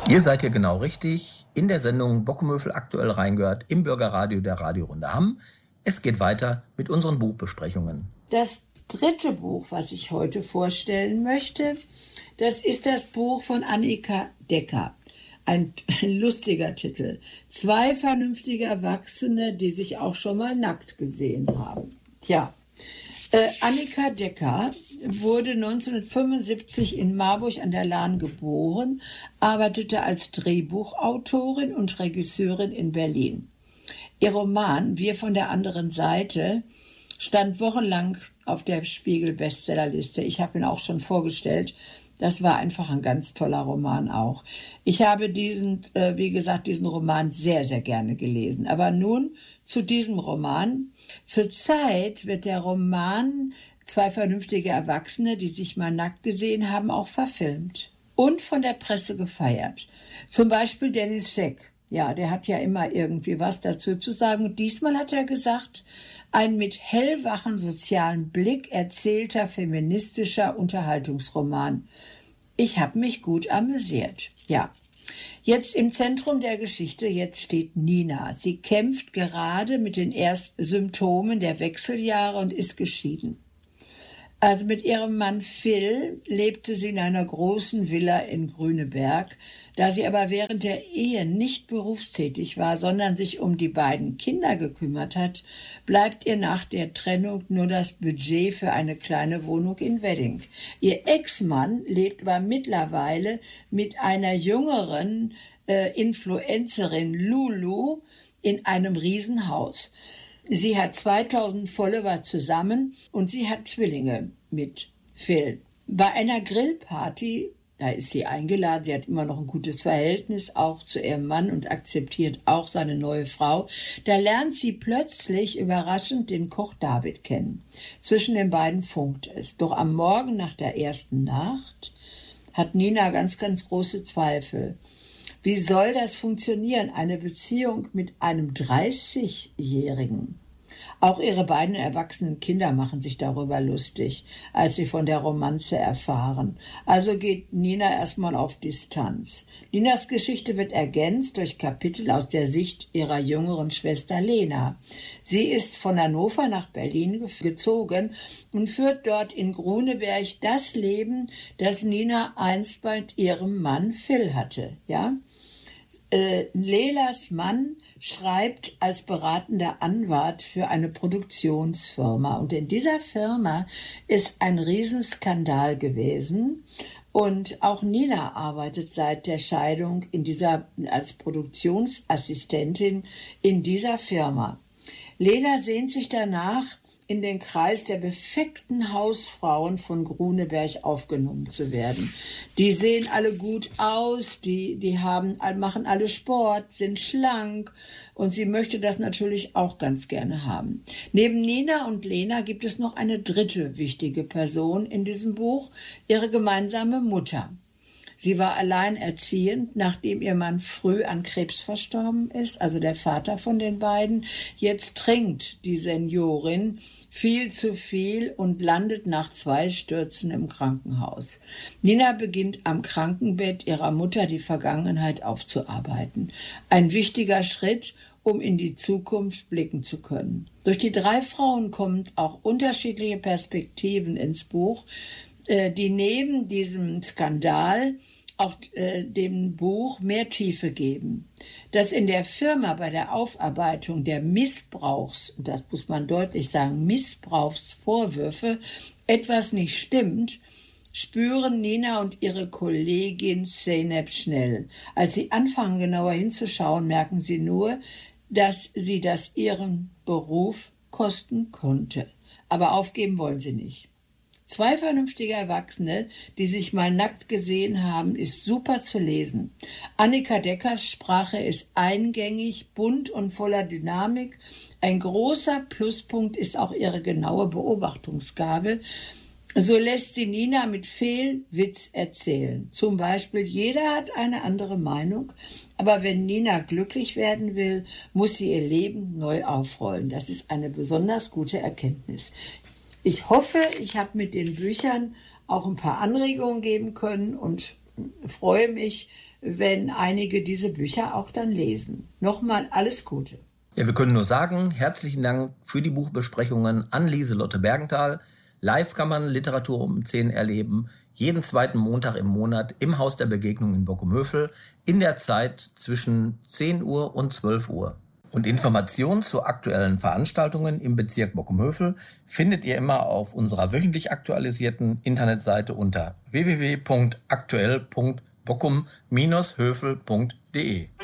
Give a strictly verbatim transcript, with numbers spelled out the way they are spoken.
Ihr seid hier genau richtig. In der Sendung Bockenmöfel aktuell reingehört im Bürgerradio der Radiorunde Hamm. Es geht weiter mit unseren Buchbesprechungen. Das dritte Buch, was ich heute vorstellen möchte, das ist das Buch von Annika Decker. Ein lustiger Titel. Zwei vernünftige Erwachsene, die sich auch schon mal nackt gesehen haben. Tja, äh, Annika Decker wurde neunzehnhundertfünfundsiebzig in Marburg an der Lahn geboren, arbeitete als Drehbuchautorin und Regisseurin in Berlin. Ihr Roman Wir von der anderen Seite stand wochenlang auf der Spiegel-Bestsellerliste. Ich habe ihn auch schon vorgestellt. Das war einfach ein ganz toller Roman auch. Ich habe diesen, äh, wie gesagt, diesen Roman sehr, sehr gerne gelesen. Aber nun zu diesem Roman. Zurzeit wird der Roman Zwei vernünftige Erwachsene, die sich mal nackt gesehen haben, auch verfilmt und von der Presse gefeiert. Zum Beispiel Dennis Scheck. Ja, der hat ja immer irgendwie was dazu zu sagen. Und diesmal hat er gesagt, ein mit hellwachen sozialen Blick erzählter feministischer Unterhaltungsroman. Ich habe mich gut amüsiert. Ja, jetzt im Zentrum der Geschichte, jetzt steht Nina. Sie kämpft gerade mit den ersten Symptomen der Wechseljahre und ist geschieden. Also mit ihrem Mann Phil lebte sie in einer großen Villa in Grüneberg. Da sie aber während der Ehe nicht berufstätig war, sondern sich um die beiden Kinder gekümmert hat, bleibt ihr nach der Trennung nur das Budget für eine kleine Wohnung in Wedding. Ihr Ex-Mann lebt aber mittlerweile mit einer jüngeren äh, Influencerin Lulu in einem Riesenhaus. Sie hat zweitausend Follower zusammen und sie hat Zwillinge mit Phil. Bei einer Grillparty, da ist sie eingeladen, sie hat immer noch ein gutes Verhältnis auch zu ihrem Mann und akzeptiert auch seine neue Frau, da lernt sie plötzlich überraschend den Koch David kennen. Zwischen den beiden funkt es. Doch am Morgen nach der ersten Nacht hat Nina ganz, ganz große Zweifel. Wie soll das funktionieren, eine Beziehung mit einem dreißigjährigen? Auch ihre beiden erwachsenen Kinder machen sich darüber lustig, als sie von der Romanze erfahren. Also geht Nina erstmal auf Distanz. Ninas Geschichte wird ergänzt durch Kapitel aus der Sicht ihrer jüngeren Schwester Lena. Sie ist von Hannover nach Berlin gezogen und führt dort in Grüneberg das Leben, das Nina einst bei ihrem Mann Phil hatte. Ja? Äh, Lelas Mann schreibt als beratender Anwalt für eine Produktionsfirma. Und in dieser Firma ist ein Riesenskandal gewesen. Und auch Nina arbeitet seit der Scheidung in dieser, als Produktionsassistentin in dieser Firma. Lena sehnt sich danach, in den Kreis der perfekten Hausfrauen von Grüneberg aufgenommen zu werden. Die sehen alle gut aus, die, die haben, machen alle Sport, sind schlank und sie möchte das natürlich auch ganz gerne haben. Neben Nina und Lena gibt es noch eine dritte wichtige Person in diesem Buch, ihre gemeinsame Mutter. Sie war alleinerziehend, nachdem ihr Mann früh an Krebs verstorben ist, also der Vater von den beiden. Jetzt trinkt die Seniorin viel zu viel und landet nach zwei Stürzen im Krankenhaus. Nina beginnt am Krankenbett ihrer Mutter die Vergangenheit aufzuarbeiten. Ein wichtiger Schritt, um in die Zukunft blicken zu können. Durch die drei Frauen kommen auch unterschiedliche Perspektiven ins Buch, die neben diesem Skandal auch äh, dem Buch mehr Tiefe geben. Dass in der Firma bei der Aufarbeitung der Missbrauchs, und das muss man deutlich sagen, Missbrauchsvorwürfe etwas nicht stimmt, spüren Nina und ihre Kollegin Zeynep schnell. Als sie anfangen, genauer hinzuschauen, merken sie nur, dass sie das ihren Beruf kosten konnte. Aber aufgeben wollen sie nicht. Zwei vernünftige Erwachsene, die sich mal nackt gesehen haben, ist super zu lesen. Annika Deckers Sprache ist eingängig, bunt und voller Dynamik. Ein großer Pluspunkt ist auch ihre genaue Beobachtungsgabe. So lässt sie Nina mit viel Witz erzählen. Zum Beispiel, jeder hat eine andere Meinung, aber wenn Nina glücklich werden will, muss sie ihr Leben neu aufrollen. Das ist eine besonders gute Erkenntnis. Ich hoffe, ich habe mit den Büchern auch ein paar Anregungen geben können und freue mich, wenn einige diese Bücher auch dann lesen. Nochmal alles Gute. Ja, wir können nur sagen, herzlichen Dank für die Buchbesprechungen an Lieselotte Bergenthal. Live kann man Literatur um zehn erleben, jeden zweiten Montag im Monat im Haus der Begegnung in Bockumhövel in der Zeit zwischen zehn Uhr und zwölf Uhr. Und Informationen zu aktuellen Veranstaltungen im Bezirk Bockumhövel findet ihr immer auf unserer wöchentlich aktualisierten Internetseite unter w w w punkt aktuell punkt bockum Bindestrich hövel punkt de.